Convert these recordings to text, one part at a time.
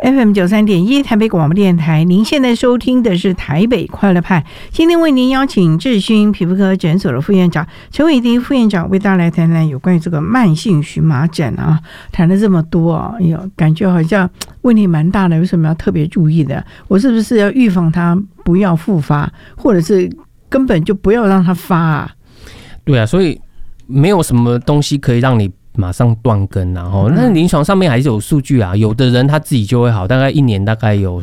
FM93.1 台北广播电台，您现在收听的是台北快乐派。今天为您邀请智勋皮肤科诊所的副院长陈伟迪副院长为大家来谈谈有关于这个慢性荨麻疹啊，谈了这么多啊，感觉好像问题蛮大的，有什么要特别注意的？我是不是要预防它不要复发，或者是根本就不要让它发啊？对啊， 所以没有什么东西可以让你马上断根，然后那临床上面还是有数据啊，有的人他自己就会好，大概一年大概有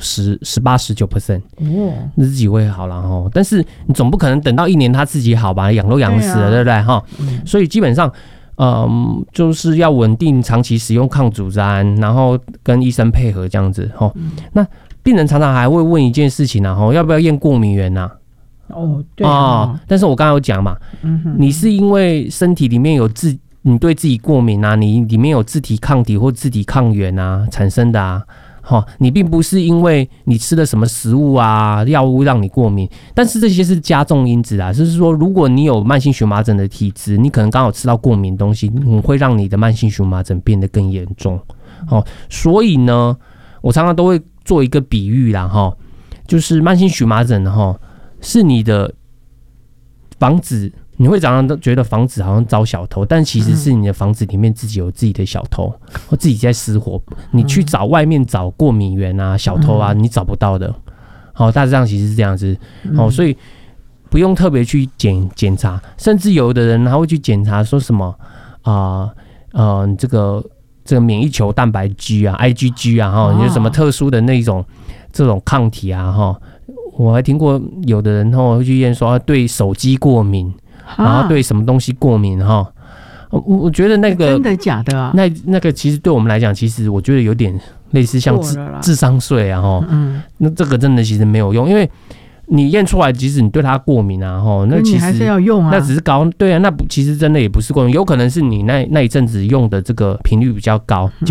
18-19%，那自己会好啦齁。但是你总不可能等到一年他自己好吧，养都养死了， 对不对齁？所以基本上就是要稳定长期使用抗组织胺，然后跟医生配合这样子齁。那病人常常还会问一件事情啊齁，要不要验过敏原啊？对啊，但是我刚才有讲嘛，你是因为身体里面有你对自己过敏啊，你里面有自体抗体或自体抗原啊产生的啊，你并不是因为你吃了什么食物啊药物让你过敏，但是这些是加重因子啊，就是说如果你有慢性荨麻疹的体质，你可能刚好吃到过敏的东西，会让你的慢性荨麻疹变得更严重。所以呢，我常常都会做一个比喻啦，就是慢性荨麻疹是你的房子，你会常常都觉得房子好像遭小偷，但其实是你的房子里面自己有自己的小偷，或自己在失火。你去找外面找过敏源啊、小偷啊，你找不到的。大致上其实是这样子。所以不用特别去检查，甚至有的人他会去检查说什么这个免疫球蛋白 G 啊、IgG 啊，有什么特殊的那种这种抗体啊，我还听过有的人会去验说对手机过敏，然后对什么东西过敏我觉得那个真的假的啊？那个其实对我们来讲，其实我觉得有点类似像智商税啊那这个真的其实没有用，因为你验出来，即使你对它过敏啊那其实你还是要用啊，那只是高，对啊，那其实真的也不是过敏，有可能是你那一阵子用的这个频率比较高，